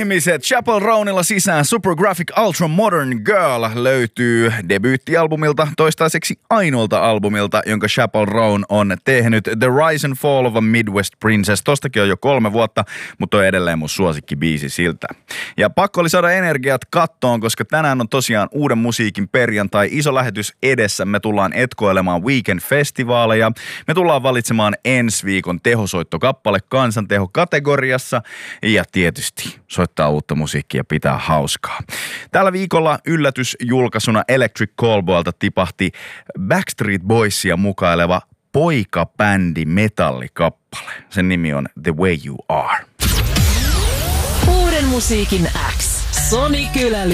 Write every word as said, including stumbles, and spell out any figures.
ihmiset, Chappell Rownilla sisään Supergraphic Ultra Modern Girl löytyy debyyttialbumilta, toistaiseksi ainoalta albumilta, jonka Chappell Rowan on tehnyt. The Rise and Fall of a Midwest Princess. Tostakin on jo kolme vuotta, mutta on edelleen mun suosikkibiisi siltä. Ja pakko oli saada energiat kattoon, koska tänään on tosiaan uuden musiikin perjantai. Iso lähetys edessä. Me tullaan etkoilemaan Weekend-festivaaleja. Me tullaan valitsemaan ensi viikon tehosoittokappale kansanteho-kategoriassa. Ja tietysti soittaa uutta musiikkia ja pitää hauskaa. Tällä viikolla yllätysjulkaisuna Electric Callboylta tipahti Backstreet Boysia mukaileva poikabändi metallikappale. Sen nimi on The Way You Are. Uuden musiikin X. Soni Kyläli.